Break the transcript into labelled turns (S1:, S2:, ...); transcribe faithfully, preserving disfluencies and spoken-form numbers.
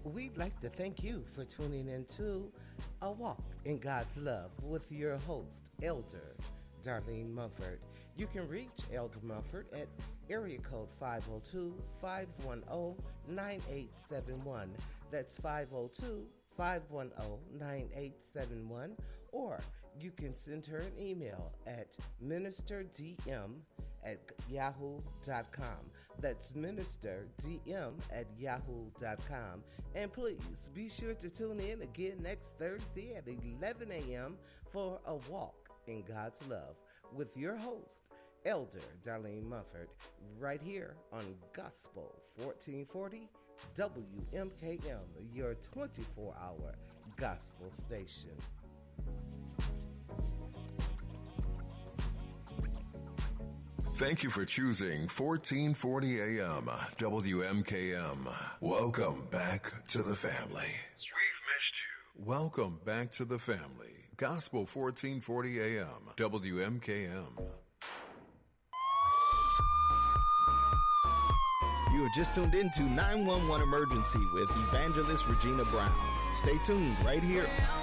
S1: we'd like to thank you for tuning in to A Walk in God's Love with your host, Elder Darlene Mumford. You can reach Elder Mumford at area code five oh two, five one oh, nine eight seven one. That's five oh two, five one oh, nine eight seven one. Or you can send her an email at ministerdm at yahoo dot com. That's ministerdm at yahoo dot com. And please be sure to tune in again next Thursday at eleven a.m. for A Walk in God's Love with your host, Elder Darlene Mumford, right here on Gospel fourteen forty W M K M, your twenty-four hour gospel station.
S2: Thank you for choosing fourteen forty A M W M K M. Welcome back to the family. We've missed you. Welcome back to the family. Gospel fourteen forty A M W M K M.
S3: You have just tuned into nine one one Emergency with Evangelist Regina Brown. Stay tuned right here